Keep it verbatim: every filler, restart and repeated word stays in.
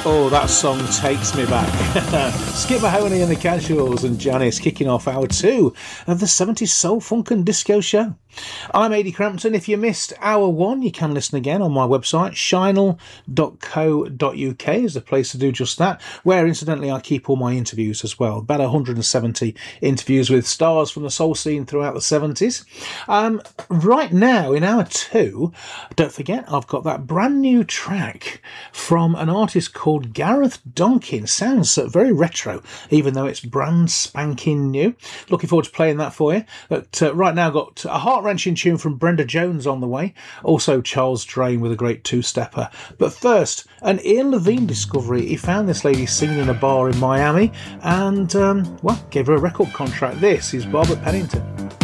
Oh, that song takes me back. Skip Mahoney and the Casuals and Janice kicking off hour two of the seventies Soul, Funk and Disco Show. I'm Ady Crampton. If you missed hour one, you can listen again on my website. Shinel dot co dot uk is the place to do just that, where incidentally I keep all my interviews as well. About one hundred seventy interviews with stars from the soul scene throughout the seventies. Um, right now, in hour two, don't forget, I've got that brand new track from an artist called Gareth Donkin. Sounds very retro, even though it's brand spanking new. Looking forward to playing that for you. But uh, right now, I've got a heart-wrenching tune from Brenda Jones on the way. Also, Charles Drain with a great two-stepper. But first, an Ian Levine discovery. He found this lady singing in a bar in Miami and, um, well, gave her a record contract. This is Barbara Pennington.